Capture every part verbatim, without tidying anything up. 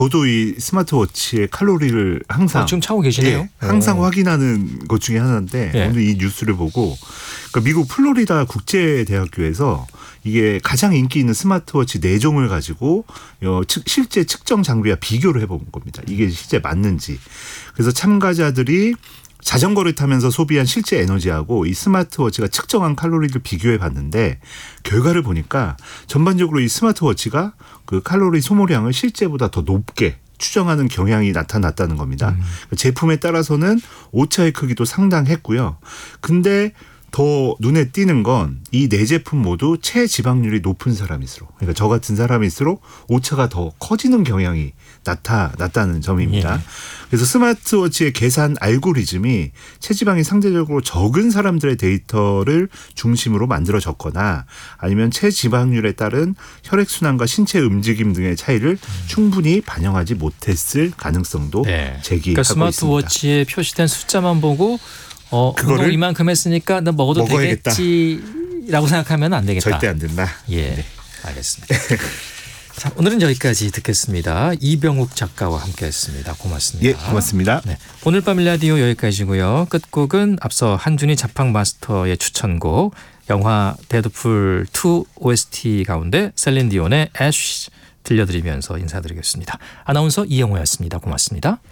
저도 이 스마트워치의 칼로리를 항상 어, 지금 차고 계시네요. 예, 항상 오. 확인하는 것 중에 하나인데 예. 오늘 이 뉴스를 보고 그러니까 미국 플로리다 국제대학교에서 이게 가장 인기 있는 스마트워치 네 종을 가지고 어, 측, 실제 측정 장비와 비교를 해본 겁니다. 이게 실제 맞는지. 그래서 참가자들이 자전거를 타면서 소비한 실제 에너지하고 이 스마트워치가 측정한 칼로리를 비교해 봤는데 결과를 보니까 전반적으로 이 스마트워치가 그 칼로리 소모량을 실제보다 더 높게 추정하는 경향이 나타났다는 겁니다. 음. 제품에 따라서는 오차의 크기도 상당했고요. 근데 더 눈에 띄는 건 이 네 제품 모두 체지방률이 높은 사람일수록 그러니까 저 같은 사람일수록 오차가 더 커지는 경향이 나타났다는 점입니다. 예. 그래서 스마트워치의 계산 알고리즘이 체지방이 상대적으로 적은 사람들의 데이터를 중심으로 만들어졌거나 아니면 체지방률에 따른 혈액순환과 신체 움직임 등의 차이를 음. 충분히 반영하지 못했을 가능성도 네. 제기하고 그러니까 있습니다. 스마트워치에 표시된 숫자만 보고 어, 그거를 이만큼 했으니까 나 먹어도 먹어야겠다. 되겠지라고 생각하면 안 되겠다. 절대 안 된다. 예, 네. 알겠습니다. 자, 오늘은 여기까지 듣겠습니다. 이병욱 작가와 함께했습니다. 고맙습니다. 예, 고맙습니다. 네, 오늘 밤 라디오 여기까지고요. 끝곡은 앞서 한준희 자팡 마스터의 추천곡 영화 데드풀 투 오에스티 가운데 셀린 디온의 애쉬 들려드리면서 인사드리겠습니다. 아나운서 이영호였습니다. 고맙습니다.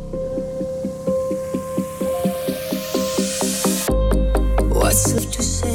What's left to say?